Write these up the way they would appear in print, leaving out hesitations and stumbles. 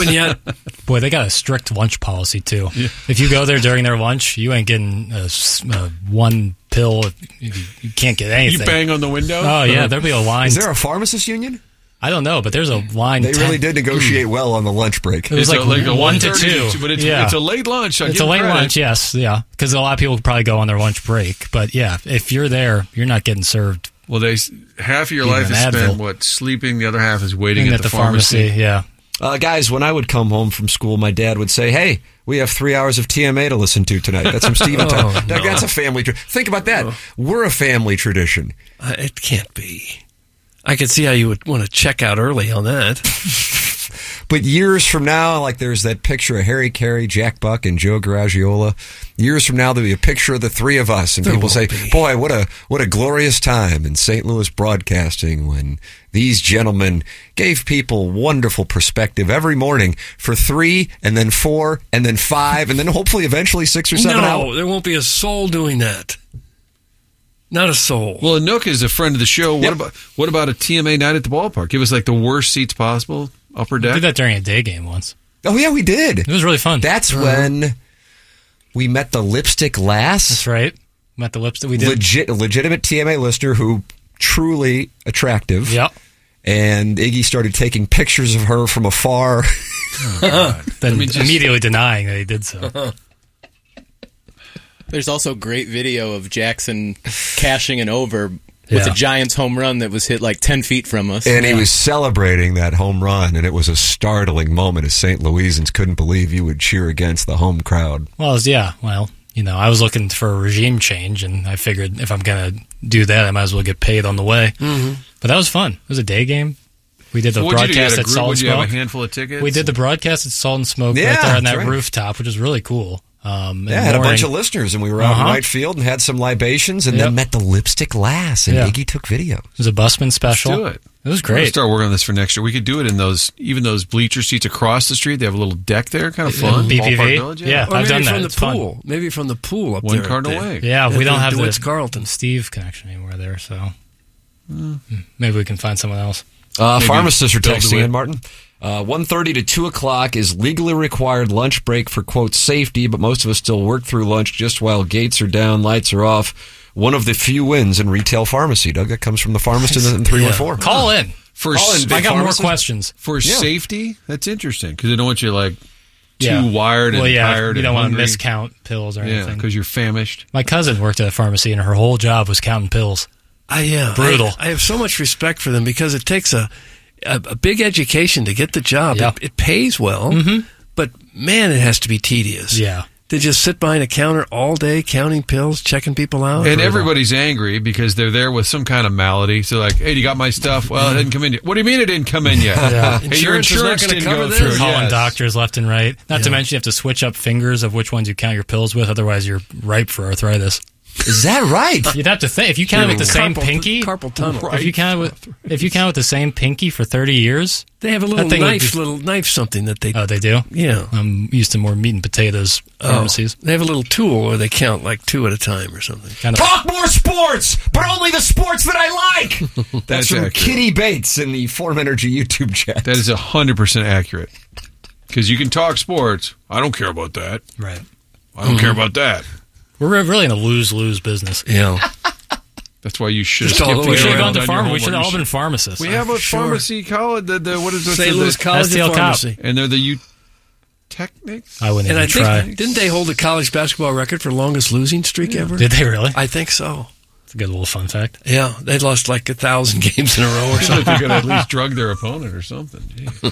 And yet, boy, they got a strict lunch policy too. Yeah. If you go there during their lunch, you ain't getting one pill. You can't get anything. You bang on the window? Oh yeah, there'll be a line. Is there a pharmacist union? I don't know, but there's a line. They really did negotiate well on the lunch break. It was like a 1 to 2. But it's a late lunch. It's a late lunch, yes. Yeah, because a lot of people probably go on their lunch break. But yeah, if you're there, you're not getting served. Well, half of your life is spent, sleeping. The other half is waiting at the pharmacy. Yeah. Guys, when I would come home from school, my dad would say, "Hey, we have 3 hours of TMA to listen to tonight. That's from Steven Tyler." No. That's a family Think about that. Oh. We're a family tradition. It can't be. I could see how you would want to check out early on that. But years from now, like there's that picture of Harry Carey, Jack Buck, and Joe Garagiola. Years from now, there'll be a picture of the three of us, and people say, "Boy, what a glorious time in St. Louis broadcasting when these gentlemen gave people wonderful perspective every morning for 3, and then 4, and then 5, and then hopefully eventually 6 or 7 hours." No, there won't be a soul doing that. Not a soul. Well, Nook is a friend of the show. Yep. What about a TMA night at the ballpark? Give us like the worst seats possible, upper deck. We did that during a day game once. Oh yeah, we did. It was really fun. That's when we met the Lipstick Lass. That's right. Met the Lipstick. We did legitimate TMA listener who truly attractive. Yep. And Iggy started taking pictures of her from afar. Oh, then immediately denying that he did so. There's also great video of Jackson cashing an over with a Giants home run that was hit like 10 feet from us. And he was celebrating that home run, and it was a startling moment as St. Louisans couldn't believe you would cheer against the home crowd. Well, I was looking for a regime change, and I figured if I'm going to do that, I might as well get paid on the way. Mm-hmm. But that was fun. It was a day game. We did the broadcast at Salt and Smoke. Did you have a handful of tickets? We did the broadcast at Salt and Smoke right there on that rooftop, which was really cool. Had a bunch of listeners, and we were out in right field and had some libations, and then met the Lipstick Lass, and Iggy took video. It was a busman special. Let's do it. It was great. We'll start working on this for next year. We could do it in those bleacher seats across the street. They have a little deck there, kind of fun. BPV? Village, I've done that. It's fun. Maybe from the pool up there. One Cardinal Way. Yeah, we don't have the Carlton Steve connection anymore there, so maybe we can find someone else. Pharmacists are texting in, Martin. 1:30 to 2 o'clock is legally required lunch break for, quote, safety, but most of us still work through lunch just while gates are down, lights are off. One of the few wins in retail pharmacy, Doug. That comes from the pharmacist in 314. Call in. I got more questions. For safety? That's interesting, because they don't want you, too wired and tired. You don't want to miscount pills or anything. Yeah, because you're famished. My cousin worked at a pharmacy, and her whole job was counting pills. Brutal. I have so much respect for them because it takes a big education to get the job. Yeah. It pays well, but man, it has to be tedious. Yeah. They just sit behind a counter all day counting pills, checking people out. And everybody's angry because they're there with some kind of malady. So like, hey, do you got my stuff? Well, it didn't come in yet. What do you mean it didn't come in yet? Hey, your insurance didn't go through. Calling doctors left and right. Not to mention you have to switch up fingers of which ones you count your pills with. Otherwise, you're ripe for arthritis. Is that right? You'd have to think if you count with the same pinky. Carpal tunnel. If you count with the same pinky for 30 years, they have a little knife, something that they. Oh, they do. Yeah, I'm used to more meat and potatoes pharmacies. They have a little tool where they count like 2 at a time or something. Talk more sports, but only the sports that I like. That's from accurate. Kitty Bates in the Form Energy YouTube chat. That is 100% accurate. Because you can talk sports. I don't care about that. Right. I don't care about that. We're really in a lose-lose business. Yeah. That's why you should have We should have gone to pharmacy. We should have all been pharmacists. We have a pharmacy college. What is it? St. Louis College of Pharmacy. And they're the Technics? I wouldn't even try. Didn't they hold the college basketball record for longest losing streak ever? Did they really? I think so. It's a good little fun fact. Yeah. They lost like 1,000 games in a row or something. They could at least drug their opponent or something.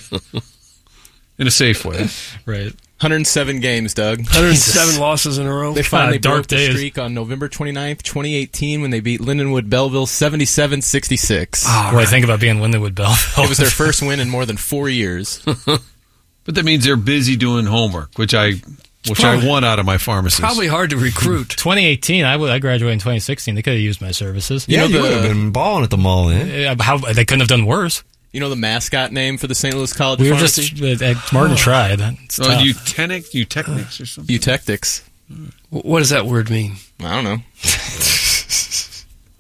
In a safe way. Right. 107 games, Doug. 107 losses in a row. They finally broke the streak on November 29th, 2018, when they beat Lindenwood Belleville 77-66. Oh, boy, think about being Lindenwood Belleville. It was their first win in more than 4 years. But that means they're busy doing homework, which I want out of my pharmacist. Probably hard to recruit. 2018, I graduated in 2016. They could have used my services. You would have been balling at the mall, eh? They couldn't have done worse. You know the mascot name for the St. Louis College of Pharmacy? Martin tried. Eutechnics or something? Eutechtics. What does that word mean? I don't know.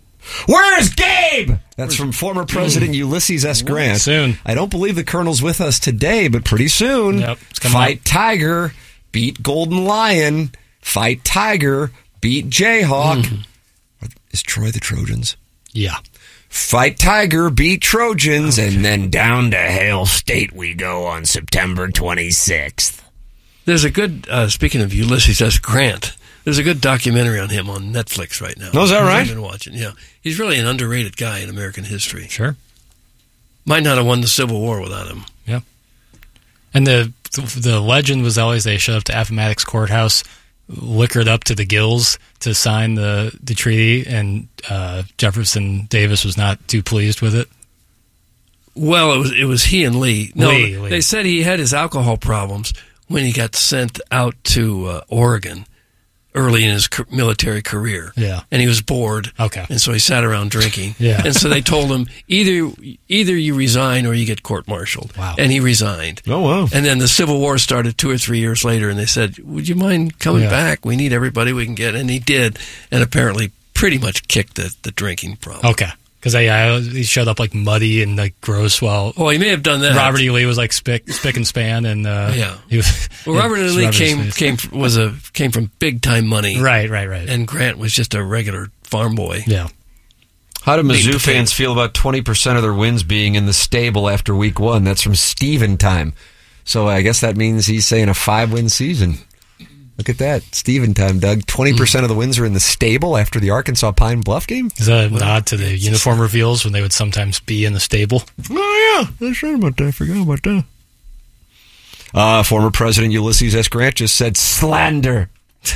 Where's Gabe? That's from former President Ulysses S. Grant. Soon. I don't believe the Colonel's with us today, but pretty soon. Yep, it's coming Fight up. Tiger, beat Golden Lion. Fight Tiger, beat Jayhawk. Is Troy the Trojans? Yeah. Fight Tiger, beat Trojans, and then down to Hale State we go on September 26th. There's a good, speaking of Ulysses S. Grant, there's a good documentary on him on Netflix right now. Oh, is that right? I've been watching, yeah. He's really an underrated guy in American history. Sure. Might not have won the Civil War without him. Yeah. And the legend was always they showed up to Appomattox Courthouse, liquored up to the gills to sign the treaty, and Jefferson Davis was not too pleased with it. Well, it was he and Lee. No, Lee. They said he had his alcohol problems when he got sent out to Oregon early in his military career. Yeah. And he was bored. Okay. And so he sat around drinking. Yeah. And so they told him, either you resign or you get court-martialed. Wow. And he resigned. Oh, wow. And then the Civil War started 2 or 3 years later, and they said, would you mind coming back? We need everybody we can get. And he did, and apparently pretty much kicked the drinking problem. Okay. Because he showed up like muddy and like gross. While he may have done that. Robert E. Lee was like spick and span, and he was. Well, Robert E. Lee came from big time money, right, and Grant was just a regular farm boy. Yeah. How do Mizzou fans feel about 20% of their wins being in the stable after week 1? That's from Steven Time. So I guess that means he's saying a 5-win season. Look at that. Steven Time, Doug. 20% of the wins are in the stable after the Arkansas Pine Bluff game? Is that a nod to the uniform reveals when they would sometimes be in the stable? Oh, yeah. That's right about that. I forgot about that. Former President Ulysses S. Grant just said slander.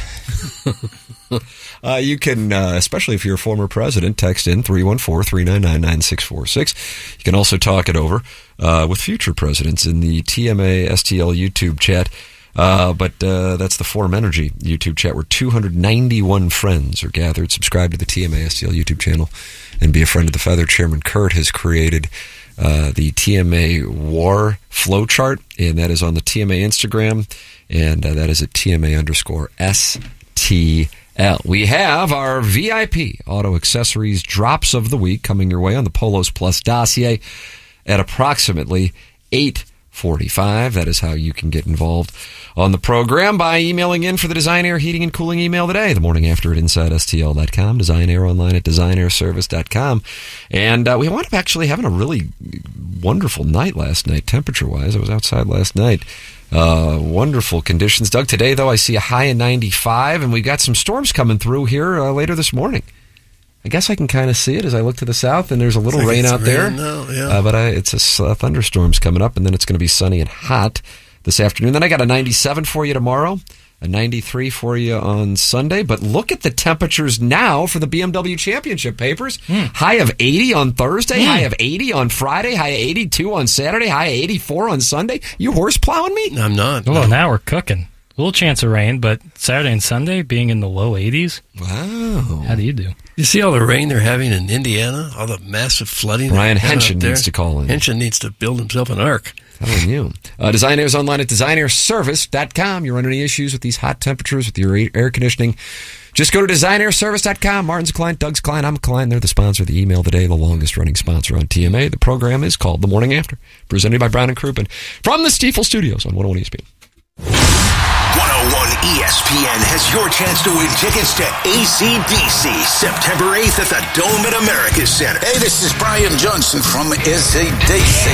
You can, especially if you're a former president, text in 314-399-9646. You can also talk it over with future presidents in the TMA STL YouTube chat. But that's the Forum Energy YouTube chat where 291 friends are gathered. Subscribe to the TMA STL YouTube channel and be a friend of the Feather. Chairman Kurt has created the TMA War flowchart, and that is on the TMA Instagram, and that is at TMA_STL. We have our VIP Auto Accessories Drops of the Week coming your way on the Polos Plus dossier at approximately 8:45. That is how you can get involved on the program by emailing in for the Design Air Heating and Cooling email today, the morning after at InsideSTL.com, Design Air online at DesignAirService.com. And we wound up actually having a really wonderful night last night, temperature-wise. I was outside last night. Wonderful conditions. Doug, today, though, I see a high of 95, and we've got some storms coming through here later this morning. I guess I can kind of see it as I look to the south, and there's a little rain out there. Now, yeah. But it's a thunderstorm's coming up, and then it's going to be sunny and hot this afternoon. Then I got a 97 for you tomorrow, a 93 for you on Sunday. But look at the temperatures now for the BMW Championship papers. High of 80 on Thursday, high of 80 on Friday, high of 82 on Saturday, high of 84 on Sunday. You horse plowing me? I'm not. Well, now we're cooking. A little chance of rain, but Saturday and Sunday being in the low 80s. Wow. How do you do? You see all the rain they're having in Indiana? All the massive flooding? Brian Henshin needs to call in. Henshin needs to build himself an ark. Telling you. Design Air's online at DesignAirService.com. You run any issues with these hot temperatures with your air conditioning, just go to DesignAirService.com. Martin's a client, Doug's a client, I'm a client. They're the sponsor of the email today, the longest running sponsor on TMA. The program is called The Morning After, presented by Brown & Crouppen from the Stiefel Studios on 101 ESPN. 101 ESPN has your chance to win tickets to AC/DC September 8th at the Dome at America's Center. Hey, this is Brian Johnson from AC/DC.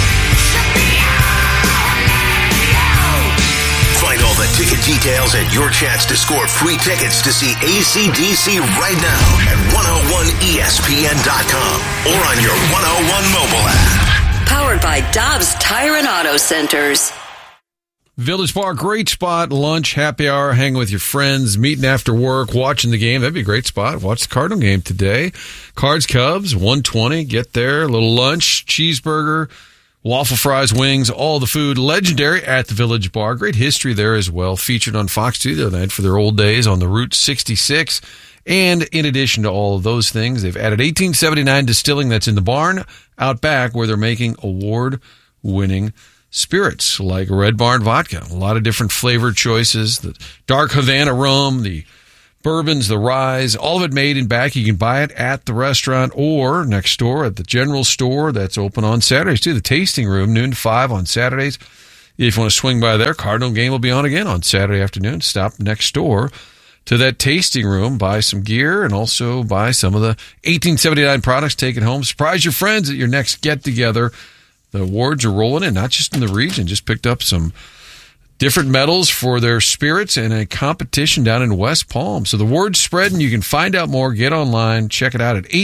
Find all the ticket details and your chance to score free tickets to see AC/DC right now at 101ESPN.com or on your 101 mobile app. Powered by Dobbs Tire and Auto Centers. Village Park, great spot, lunch, happy hour, hanging with your friends, meeting after work, watching the game. That'd be a great spot. Watch the Cardinal game today. Cards, Cubs, 120. Get there, a little lunch, cheeseburger, waffle fries, wings, all the food. Legendary at the Village Bar. Great history there as well. Featured on Fox 2 the other night for their old days on the Route 66. And in addition to all of those things, they've added 1879 distilling that's in the barn out back where they're making award-winning spirits like Red Barn Vodka. A lot of different flavor choices. The dark Havana rum, the bourbons, the ryes, all of it made in back. You can buy it at the restaurant or next door at the general store that's open on Saturdays too. The tasting room, noon to 5 on Saturdays. If you want to swing by there, Cardinal game will be on again on Saturday afternoon. Stop next door to that tasting room, buy some gear, and also buy some of the 1879 products, take it home. Surprise your friends at your next get-together. The awards are rolling in, not just in the region. Just picked up some different medals for their spirits in a competition down in West Palm. So the word's spreading. You can find out more. Get online. Check it out at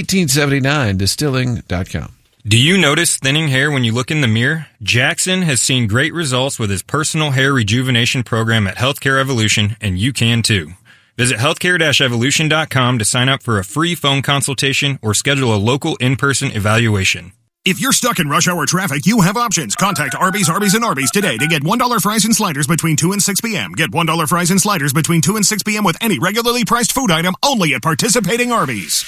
1879distilling.com. Do you notice thinning hair when you look in the mirror? Jackson has seen great results with his personal hair rejuvenation program at Healthcare Evolution, and you can too. Visit healthcare-evolution.com to sign up for a free phone consultation or schedule a local in-person evaluation. If you're stuck in rush hour traffic, you have options. Contact Arby's, and Arby's today to get $1 fries and sliders between 2 and 6 p.m. Get $1 fries and sliders between 2 and 6 p.m. with any regularly priced food item only at participating Arby's.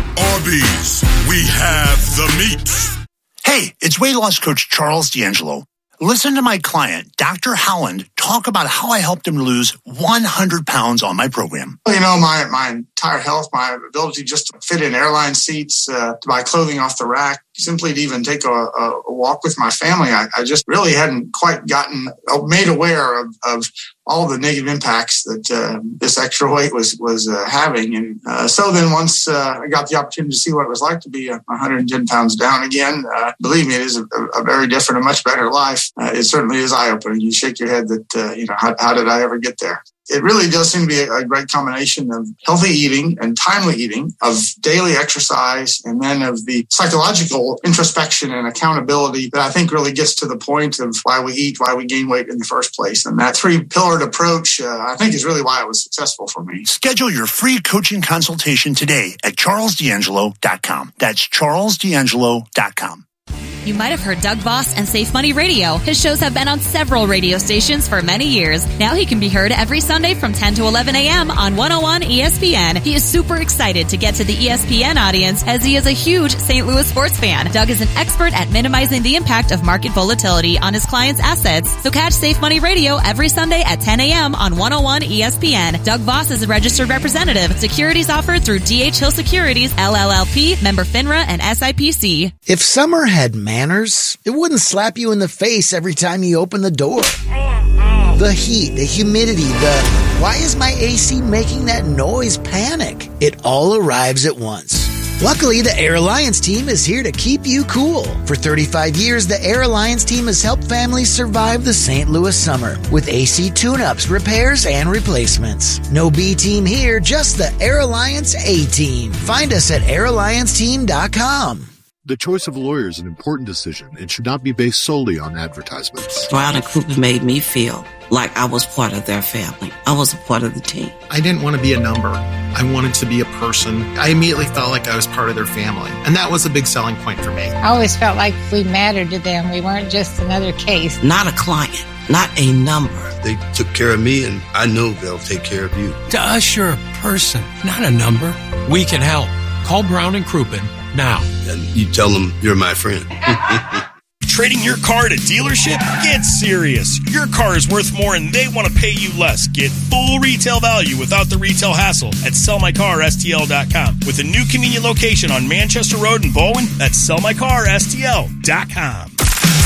Arby's, we have the meat. Hey, it's weight loss coach Charles D'Angelo. Listen to my client, Dr. Howland, talk about how I helped him lose 100 pounds on my program. You know, my entire health, my ability just to fit in airline seats, to buy clothing off the rack, simply to even take a walk with my family. I just really hadn't quite gotten made aware of all the negative impacts that this extra weight was having. And so then once I got the opportunity to see what it was like to be 110 pounds down again, believe me, it is a very different, a much better life. It certainly is eye-opening. You shake your head that, how did I ever get there? It really does seem to be a great combination of healthy eating and timely eating, of daily exercise, and then of the psychological introspection and accountability that I think really gets to the point of why we eat, why we gain weight in the first place. And that three-pillared approach, I think, is really why it was successful for me. Schedule your free coaching consultation today at charlesdangelo.com. That's charlesdangelo.com. You might have heard Doug Voss and Safe Money Radio. His shows have been on several radio stations for many years. Now he can be heard every Sunday from 10 to 11 a.m. on 101 ESPN. He is super excited to get to the ESPN audience as he is a huge St. Louis sports fan. Doug is an expert at minimizing the impact of market volatility on his clients' assets. So catch Safe Money Radio every Sunday at 10 a.m. on 101 ESPN. Doug Voss is a registered representative. Securities offered through D.H. Hill Securities, LLLP, member FINRA and SIPC. If summer had manners, it wouldn't slap you in the face every time you open the door. The heat, the humidity, why is my AC making that noise panic? It all arrives at once. Luckily, the Air Alliance team is here to keep you cool. For 35 years, the Air Alliance team has helped families survive the St. Louis summer with AC tune-ups, repairs, and replacements. No B team here, just the Air Alliance A team. Find us at airallianceteam.com. The choice of a lawyer is an important decision and should not be based solely on advertisements. Stroud & Cooper made me feel like I was part of their family. I was a part of the team. I didn't want to be a number. I wanted to be a person. I immediately felt like I was part of their family. And that was a big selling point for me. I always felt like we mattered to them. We weren't just another case. Not a client, not a number. They took care of me, and I know they'll take care of you. To us, you're a person, not a number. We can help. Call Brown & Crouppen now. And you tell them you're my friend. Trading your car at a dealership? Get serious. Your car is worth more and they want to pay you less. Get full retail value without the retail hassle at sellmycarstl.com. With a new convenient location on Manchester Road in Bowen, that's sellmycarstl.com.